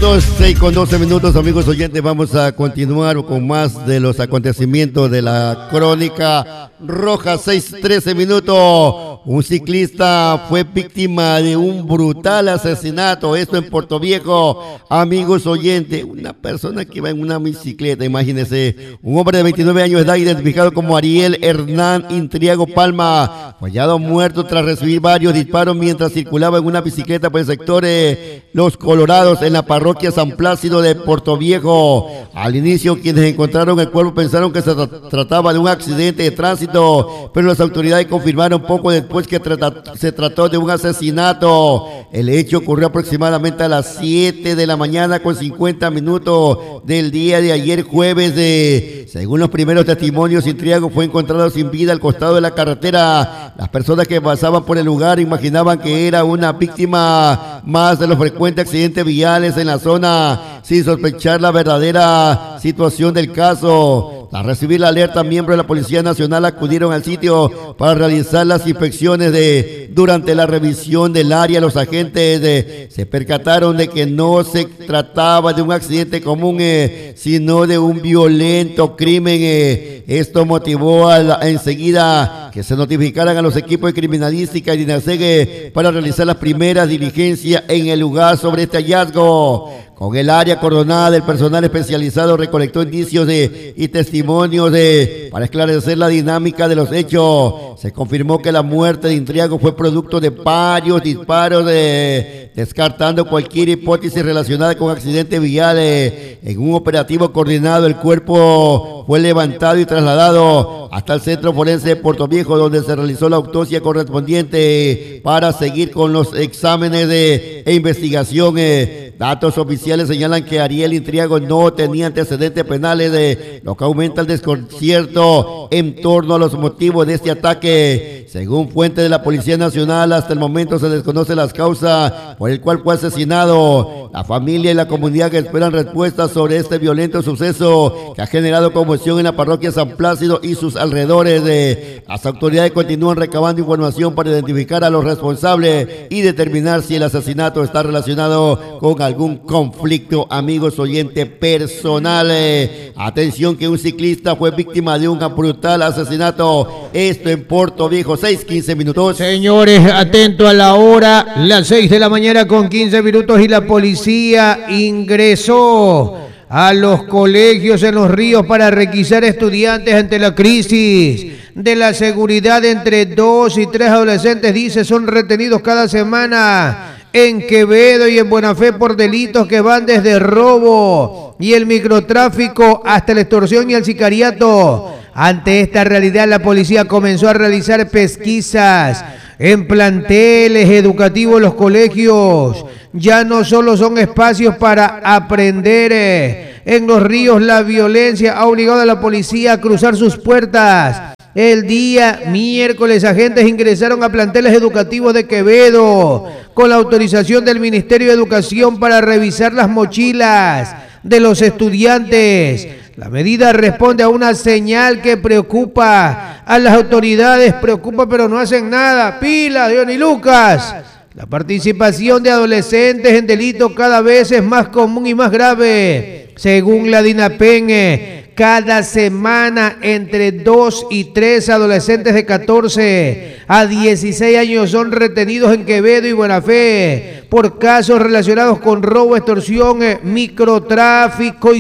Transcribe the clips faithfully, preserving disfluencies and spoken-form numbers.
minutos, seis con doce minutos, amigos oyentes. Vamos a continuar con más de los acontecimientos de la crónica roja. Seis trece minutos. Un ciclista fue víctima de un brutal asesinato. Esto en Puerto Viejo, amigos oyentes. Una persona que iba en una bicicleta, imagínense. Un hombre de veintinueve años de edad, identificado como Ariel Hernán Intriago Palma, fue hallado muerto tras recibir varios disparos mientras circulaba en una bicicleta por el sector de Los Colorados, en la parroquia San Plácido de Puerto Viejo. Al inicio, quienes encontraron el cuerpo pensaron que se tra trataba de un accidente de tránsito, pero las autoridades confirmaron poco después que trata se trató de un asesinato. El hecho ocurrió aproximadamente a las siete de la mañana con cincuenta minutos del día de ayer jueves. De, según los primeros testimonios, Intriago fue encontrado sin vida al costado de la carretera. Las personas que pasaban por el lugar imaginaban que era una víctima más de los frecuentes accidentes viales en la zona, sin sospechar la verdadera situación del caso. Al recibir la alerta, miembros de la Policía Nacional acudieron al sitio para realizar las inspecciones. De, durante la revisión del área, los agentes de, se percataron de que no se trataba de un accidente común, eh, sino de un violento crimen. Eh. Esto motivó a la, enseguida que se notificaran a los equipos de criminalística y de INASEG para realizar las primeras diligencias en el lugar sobre este hallazgo. Con el área coordinada del personal especializado recolectó indicios de, y testimonios de, para esclarecer la dinámica de los hechos. Se confirmó que la muerte de Intriago fue producto de varios disparos, de, descartando cualquier hipótesis relacionada con accidentes viales. En un operativo coordinado, el cuerpo fue levantado y trasladado hasta el Centro Forense de Puerto Viejo, donde se realizó la autopsia correspondiente para seguir con los exámenes de, e investigaciones. Datos oficiales señalan que Ariel Intriago no tenía antecedentes penales, de lo que aumenta el desconcierto en torno a los motivos de este ataque. Según fuentes de la Policía Nacional, hasta el momento se desconoce las causas por el cual fue asesinado. La familia y la comunidad que esperan respuestas sobre este violento suceso que ha generado conmoción en la parroquia San Plácido y sus alrededores. De, las autoridades continúan recabando información para identificar a los responsables y determinar si el asesinato está relacionado con algún conflicto, amigos oyentes, personal. Eh, atención, que un ciclista fue víctima de un brutal asesinato. Esto en Puerto Viejo. Seis quince minutos. Señores, atento a la hora, las seis de la mañana con quince minutos, y la policía ingresó a los colegios en Los Ríos para requisar estudiantes ante la crisis de la seguridad. Entre dos y tres adolescentes, dice, son retenidos cada semana en Quevedo y en Buena Fe por delitos que van desde robo y el microtráfico hasta la extorsión y el sicariato. Ante esta realidad, la policía comenzó a realizar pesquisas en planteles educativos. Los colegios ya no solo son espacios para aprender. En Los Ríos, la violencia ha obligado a la policía a cruzar sus puertas. El día miércoles, agentes ingresaron a planteles educativos de Quevedo con la autorización del Ministerio de Educación para revisar las mochilas de los estudiantes. La medida responde a una señal que preocupa a las autoridades, preocupa pero no hacen nada. Pila, Johnny Lucas. La participación de adolescentes en delitos cada vez es más común y más grave. Según la DINAPEN, cada semana entre dos y tres adolescentes de catorce a dieciséis años son retenidos en Quevedo y Buena Fe por casos relacionados con robo, extorsión, microtráfico y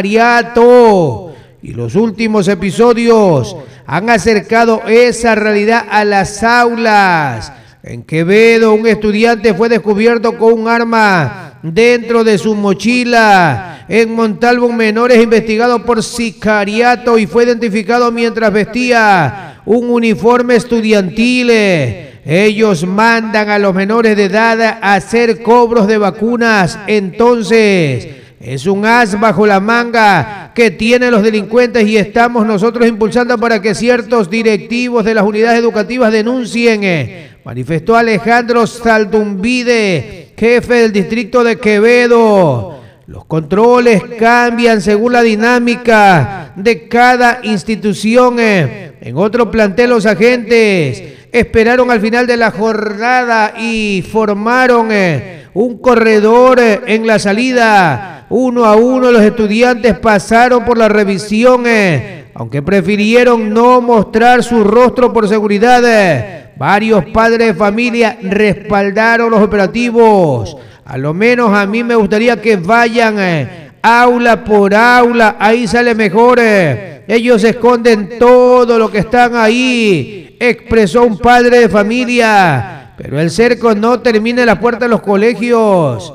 sicariato. Y los últimos episodios han acercado esa realidad a las aulas. En Quevedo, un estudiante fue descubierto con un arma dentro de su mochila. En Montalvo, un menor es investigado por sicariato y fue identificado mientras vestía un uniforme estudiantil. Ellos mandan a los menores de edad a hacer cobros de vacunas. Entonces, es un as bajo la manga que tienen los delincuentes, y estamos nosotros impulsando para que ciertos directivos de las unidades educativas denuncien, manifestó Alejandro Saldumbide, jefe del distrito de Quevedo. Los controles cambian según la dinámica de cada institución. En otro plantel, los agentes esperaron al final de la jornada y formaron un corredor eh, en la salida. Uno a uno los estudiantes pasaron por la revisión, eh, aunque prefirieron no mostrar su rostro por seguridad. Eh. Varios padres de familia respaldaron los operativos. A lo menos a mí me gustaría que vayan eh, aula por aula, ahí sale mejor. Eh. Ellos esconden todo lo que están ahí, expresó un padre de familia. Pero el cerco no termina en la puerta de los colegios.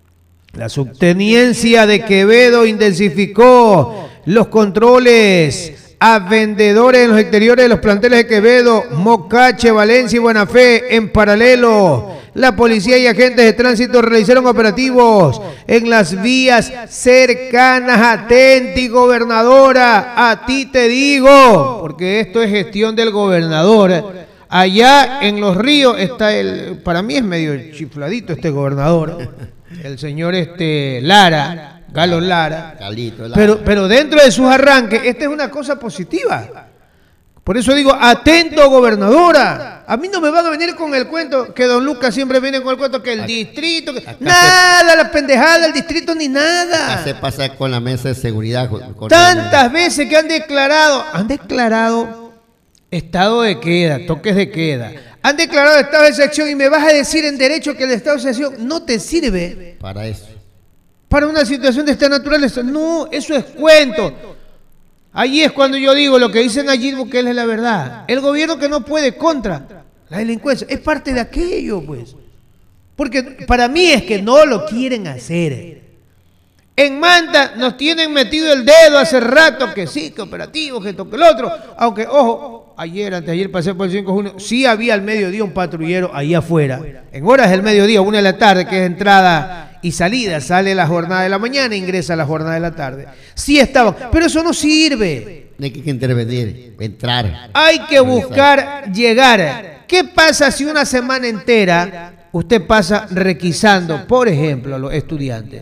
La subteniencia de Quevedo intensificó los controles a vendedores en los exteriores de los planteles de Quevedo, Mocache, Valencia y Buenafé. En paralelo, la policía y agentes de tránsito realizaron operativos en las vías cercanas. Atenti, gobernadora, a ti te digo, porque esto es gestión del gobernador. Allá en Los Ríos está el, para mí es medio chifladito este gobernador, el señor este Lara, Galo Lara, pero, pero dentro de sus arranques, esta es una cosa positiva. Por eso digo, atento, gobernadora. A mí no me van a venir con el cuento que don Lucas siempre viene con el cuento que el distrito, que, nada, se, la pendejada del distrito ni nada. Se pasa con la mesa de seguridad. Con Tantas veces que han declarado, han declarado estado de queda, toques de queda. Han declarado estado de excepción y me vas a decir en derecho que el estado de excepción no te sirve para eso. Para una situación de esta naturaleza. No, eso es cuento. Allí es cuando yo digo lo que dicen allí porque él es la verdad. El gobierno que no puede contra la delincuencia es parte de aquello, pues. Porque para mí es que no lo quieren hacer. En Manta nos tienen metido el dedo hace rato que sí, que operativo, que esto, que el otro. Aunque, ojo, ayer, antes de ayer pasé por el cinco de junio, sí había al mediodía un patrullero ahí afuera. En horas del mediodía, una de la tarde, que es entrada y salida, sale la jornada de la mañana, ingresa a la jornada de la tarde. Sí estaban, pero eso no sirve. Hay que intervenir, entrar. Hay que buscar llegar. ¿Qué pasa si una semana entera usted pasa requisando, por ejemplo, a los estudiantes?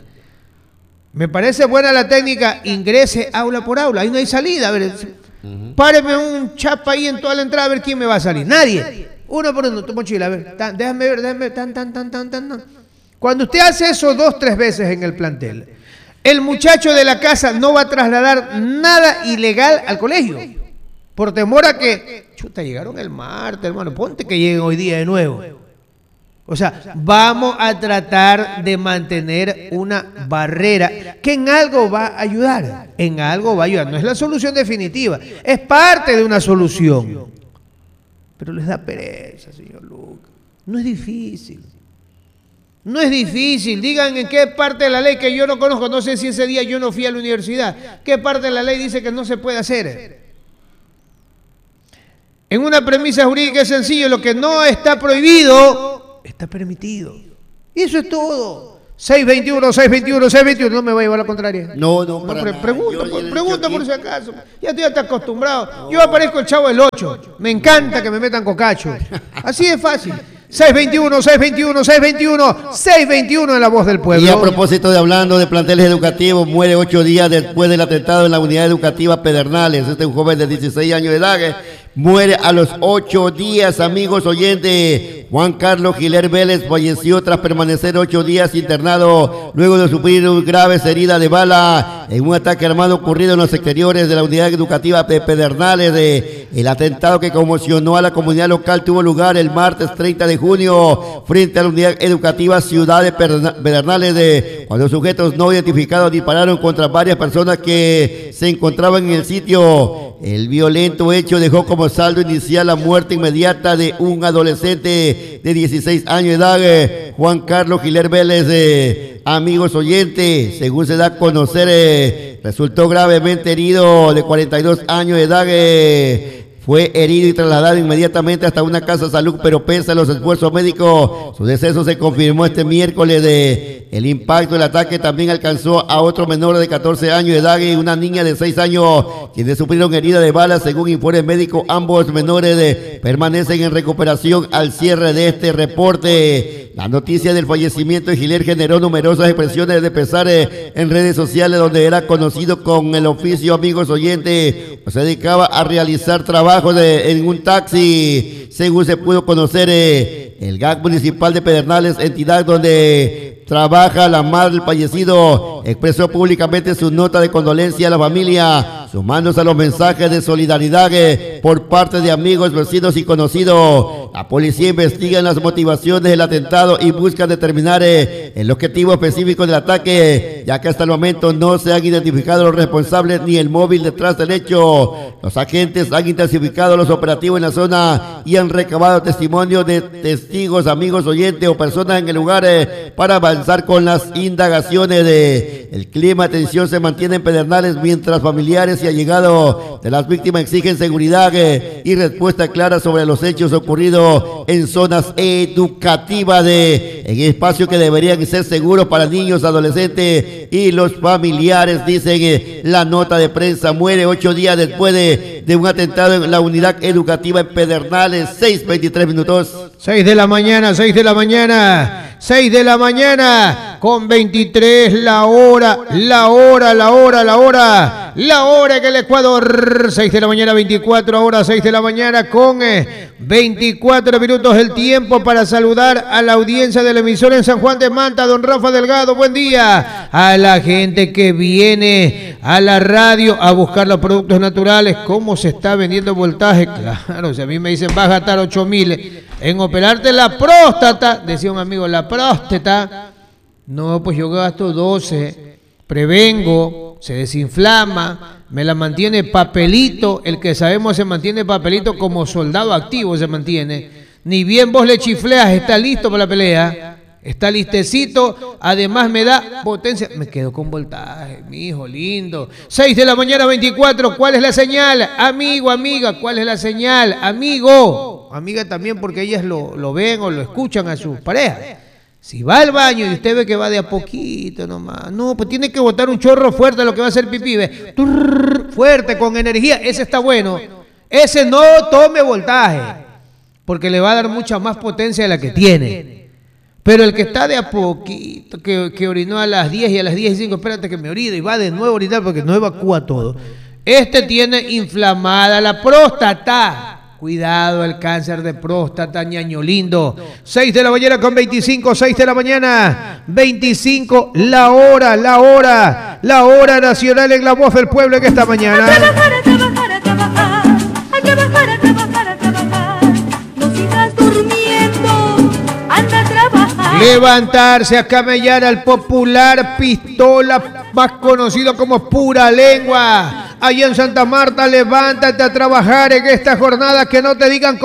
Me parece buena la técnica, ingrese aula por aula, ahí no hay salida. A ver, uh-huh. Páreme un chapa ahí en toda la entrada a ver quién me va a salir. Nadie. Uno por uno, tu mochila, a ver, tan, déjame ver, déjame ver, tan, tan, tan, tan, tan, tan. Cuando usted hace eso dos, tres veces en el plantel, el muchacho de la casa no va a trasladar nada ilegal al colegio, por temor a que, chuta, llegaron el martes, hermano, ponte que lleguen hoy día de nuevo. O sea, vamos a tratar de mantener una barrera que en algo va a ayudar, en algo va a ayudar. No es la solución definitiva, es parte de una solución. Pero les da pereza, señor Lucas. No es difícil. No es difícil. Digan en qué parte de la ley que yo no conozco, no sé si ese día yo no fui a la universidad, qué parte de la ley dice que no se puede hacer. En una premisa jurídica es sencillo, lo que no está prohibido está permitido. Y eso es todo. seis veintiuno, seis veintiuno, seis veintiuno, no me va a llevar a la contraria. No, no, para no pre nada. Pregunta, yo, por, yo, pregunta yo, por si acaso. Ya estoy hasta acostumbrado. No. Yo aparezco el chavo del ocho. Me encanta que me metan cocacho. Así de fácil. seis veintiuno, seis veintiuno, seis veintiuno, seis veintiuno en la voz del pueblo. Y a propósito de hablando de planteles educativos, muere ocho días después del atentado en la unidad educativa Pedernales. Este es un joven de dieciséis años de edad. Muere a los ocho días, amigos oyentes. Juan Carlos Giler Vélez falleció tras permanecer ocho días internado luego de sufrir graves heridas de bala en un ataque armado ocurrido en los exteriores de la unidad educativa de Pedernales. De, el atentado que conmocionó a la comunidad local tuvo lugar el martes treinta de junio frente a la unidad educativa Ciudad de Pedernales, de, cuando sujetos no identificados dispararon contra varias personas que se encontraban en el sitio. El violento hecho dejó como saldo inicial la muerte inmediata de un adolescente de dieciséis años de edad, eh, Juan Carlos Giler Vélez. Eh, amigos oyentes, según se da a conocer, eh, resultó gravemente herido, de cuarenta y dos años de edad. Eh, Fue herido y trasladado inmediatamente hasta una casa de salud, pero pese a los esfuerzos médicos, su deceso se confirmó este miércoles. De el impacto del ataque también alcanzó a otro menor de catorce años de edad y una niña de seis años, quienes sufrieron herida de bala. Según informe médico, ambos menores de, permanecen en recuperación al cierre de este reporte. La noticia del fallecimiento de Giler generó numerosas expresiones de pesar en redes sociales, donde era conocido con el oficio, amigos oyentes, se dedicaba a realizar trabajo De, en un taxi. Según se pudo conocer, eh, El G A C municipal de Pedernales, entidad donde trabaja la madre del fallecido, expresó públicamente su nota de condolencia a la familia, sumándose a los mensajes de solidaridad eh, por parte de amigos, vecinos y conocidos. La policía investiga las motivaciones del atentado y busca determinar eh, el objetivo específico del ataque, ya que hasta el momento no se han identificado los responsables ni el móvil detrás del hecho. Los agentes han intensificado los operativos en la zona y han recabado testimonio de testigos, amigos, oyentes o personas en el lugar eh, para avanzar con las indagaciones. De el clima de tensión se mantiene en Pedernales mientras familiares y allegados de las víctimas exigen seguridad eh, y respuesta clara sobre los hechos ocurridos en zonas educativas de en espacios que deberían ser seguros para niños, adolescentes y los familiares. Dicen eh, la nota de prensa, muere ocho días después de, de un atentado en la unidad educativa en Pedernales. Seis veintitrés minutos. Seis de la mañana, seis de la mañana, seis de la mañana con veintitrés, la hora, la hora, la hora, la hora, la hora en el Ecuador. Seis de la mañana, veinticuatro, ahora seis de la mañana con eh, veinticuatro minutos. El tiempo para saludar a la audiencia de la emisora en San Juan de Manta, don Rafa Delgado, buen día. A la gente que viene a la radio a buscar los productos naturales, ¿cómo se está vendiendo voltaje? Claro, si a mí me dicen vas a gastar ocho mil en operarte la próstata, decía un amigo, la próstata, no, pues yo gasto doce, prevengo, se desinflama, me la mantiene papelito, el que sabemos se mantiene papelito como soldado activo se mantiene, ni bien vos le chifleas, está listo para la pelea, está listecito, además me da potencia, me quedo con voltaje, mi hijo lindo. Seis de la mañana, veinticuatro, ¿cuál es la señal? Amigo, amiga, ¿cuál es la señal? Amigo, amiga también porque ellas lo, lo ven o lo escuchan a sus parejas. Si va al baño y usted ve que va de a poquito nomás, no, pues tiene que botar un chorro fuerte lo que va a hacer pipí, ¿ve? Turr, fuerte, con energía, ese está bueno. Ese no tome voltaje, porque le va a dar mucha más potencia de la que tiene. Pero el que está de a poquito, que, que orinó a las diez y a las diez y cinco, espérate que me orine y va de nuevo a orinar porque no evacúa todo. Este tiene inflamada la próstata. Cuidado, el cáncer de próstata, ñaño lindo. seis de la mañana con veinticinco, seis de la mañana, veinticinco, la hora, la hora, la hora nacional en la voz del pueblo en esta mañana. A trabajar, a trabajar, a trabajar, a trabajar, a trabajar, a trabajar. No sigas durmiendo, anda a trabajar. Levantarse a camellar al popular pistola, más conocido como Pura Lengua. Allá en Santa Marta, levántate a trabajar en esta jornada, que no te digan cómo